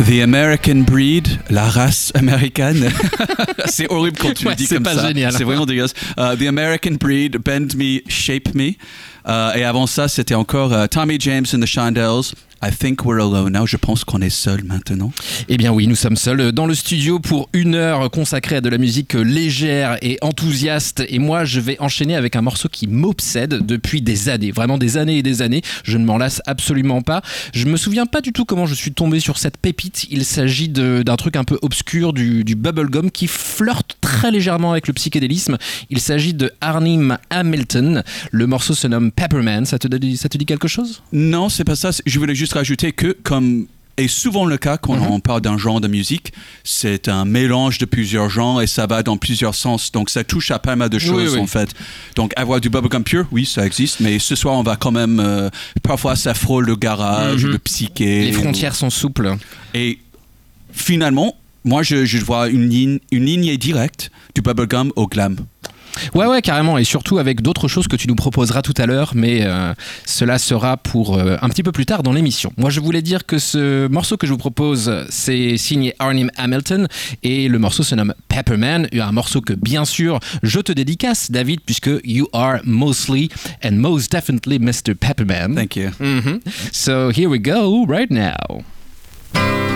The American Breed, la race américaine. C'est horrible quand tu le dis comme ça. C'est pas génial. C'est vraiment dégueulasse. The American Breed, Bend Me, Shape Me. Et avant ça, c'était encore Tommy James and the Shondells. I think we're alone now. Je pense qu'on est seul maintenant. Eh bien oui, nous sommes seuls dans le studio pour 1 heure consacrée à de la musique légère et enthousiaste. Et moi, je vais enchaîner avec un morceau qui m'obsède depuis des années. Vraiment des années et des années. Je ne m'en lasse absolument pas. Je me souviens pas du tout comment je suis tombé sur cette pépite. Il s'agit d'un truc un peu obscur, du bubblegum qui flirte très légèrement avec le psychédélisme. Il s'agit de Arnim Hamilton. Le morceau se nomme Pepperman. Ça te dit quelque chose ? Non, c'est pas ça. Je voulais juste rajouter que, comme est souvent le cas quand on parle d'un genre de musique, c'est un mélange de plusieurs genres et ça va dans plusieurs sens. Donc ça touche à pas mal de choses en fait. Donc avoir du bubblegum pur, oui, ça existe, mais ce soir on va quand même... parfois ça frôle le garage, le psyché. Les frontières sont souples. Et finalement, moi je vois une lignée directe du bubblegum au glam. Ouais, carrément, et surtout avec d'autres choses que tu nous proposeras tout à l'heure, mais cela sera pour un petit peu plus tard dans l'émission. Moi, je voulais dire que ce morceau que je vous propose, c'est signé Arnim Hamilton, et le morceau se nomme Pepperman, un morceau que, bien sûr, je te dédicace, David, puisque you are mostly and most definitely Mr. Pepperman. Thank you. So here we go, right now.